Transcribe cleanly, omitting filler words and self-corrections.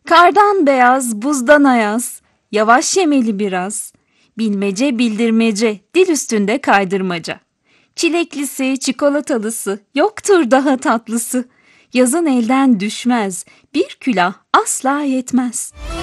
Kardan beyaz, buzdan ayaz, yavaş yemeli biraz. Bilmece bildirmece, dil üstünde kaydırmaca. Çileklisi, çikolatalısı, yoktur daha tatlısı. Yazın elden düşmez, bir külah asla yetmez.